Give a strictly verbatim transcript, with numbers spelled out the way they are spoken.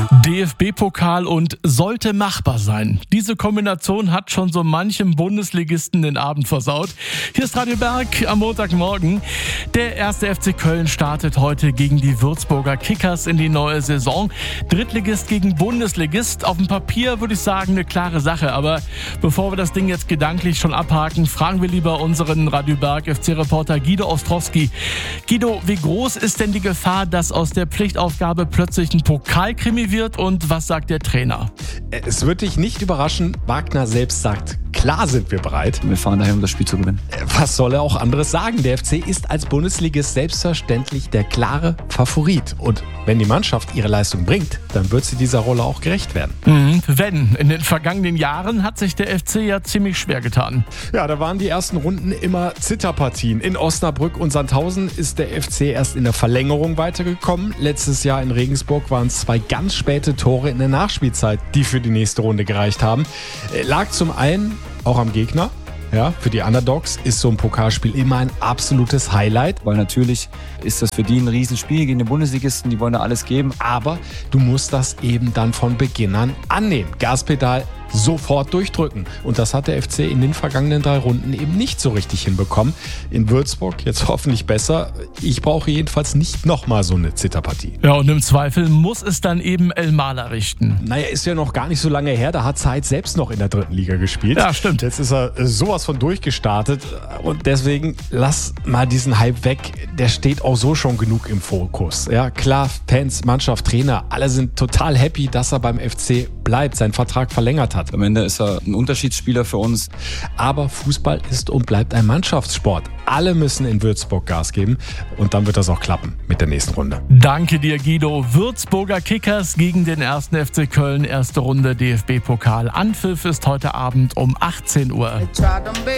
D F B-Pokal und sollte machbar sein. Diese Kombination hat schon so manchem Bundesligisten den Abend versaut. Hier ist Radio Berg am Montagmorgen. Der erste F C Köln startet heute gegen die Würzburger Kickers in die neue Saison. Drittligist gegen Bundesligist. Auf dem Papier würde ich sagen, eine klare Sache. Aber bevor wir das Ding jetzt gedanklich schon abhaken, fragen wir lieber unseren Radio Berg F C-Reporter Guido Ostrowski. Guido, wie groß ist denn die Gefahr, dass aus der Pflichtaufgabe plötzlich ein Pokalkrimi wird? Und was sagt der Trainer? Es wird dich nicht überraschen, Wagner selbst sagt, klar sind wir bereit. Wir fahren daher, um das Spiel zu gewinnen. Was soll er auch anderes sagen? Der F C ist als Bundesligist selbstverständlich der klare Favorit. Und wenn die Mannschaft ihre Leistung bringt, dann wird sie dieser Rolle auch gerecht werden. Mhm, wenn. In den vergangenen Jahren hat sich der F C ja ziemlich schwer getan. Ja, da waren die ersten Runden immer Zitterpartien. In Osnabrück und Sandhausen ist der F C erst in der Verlängerung weitergekommen. Letztes Jahr in Regensburg waren es zwei ganz späte Tore in der Nachspielzeit, die für die nächste Runde gereicht haben. Lag zum einen auch am Gegner. Ja, für die Underdogs ist so ein Pokalspiel immer ein absolutes Highlight. Weil natürlich ist das für die ein Riesenspiel gegen den Bundesligisten, die wollen da alles geben. Aber du musst das eben dann von Beginn an annehmen. Gaspedal sofort durchdrücken. Und das hat der F C in den vergangenen drei Runden eben nicht so richtig hinbekommen. In Würzburg jetzt hoffentlich besser. Ich brauche jedenfalls nicht nochmal so eine Zitterpartie. Ja, und im Zweifel muss es dann eben El Maler richten. Naja, ist ja noch gar nicht so lange her. Da hat Zeit selbst noch in der dritten Liga gespielt. Ja, stimmt. Jetzt ist er sowas von durchgestartet. Und deswegen lass mal diesen Hype weg. Der steht auch so schon genug im Fokus. Ja, klar, Fans, Mannschaft, Trainer, alle sind total happy, dass er beim F C bleibt, seinen Vertrag verlängert hat. Am Ende ist er ein Unterschiedsspieler für uns. Aber Fußball ist und bleibt ein Mannschaftssport. Alle müssen in Würzburg Gas geben und dann wird das auch klappen mit der nächsten Runde. Danke dir, Guido. Würzburger Kickers gegen den ersten F C Köln. Erste Runde D F B-Pokal. Anpfiff ist heute Abend um achtzehn Uhr.